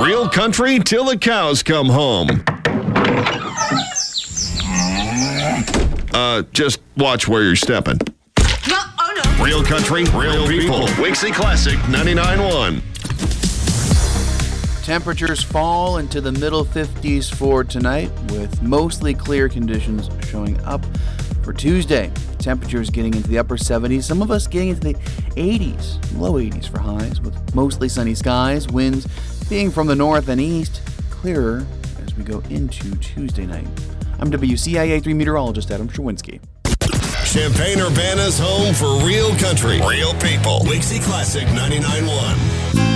Real country till the cows come home. Just watch where you're stepping. No, oh no. Real country, real people. Wixie Classic 99.1. Temperatures fall into the middle 50s for tonight, with mostly clear conditions showing up for Tuesday. Temperatures getting into the upper 70s, some of us getting into the 80s, low 80s for highs, with mostly sunny skies, winds being from the north and east, clearer as we go into Tuesday night. I'm WCIA 3 meteorologist Adam Sherwinski. Champaign-Urbana's home for real country, real people. Wixie Classic 99.1.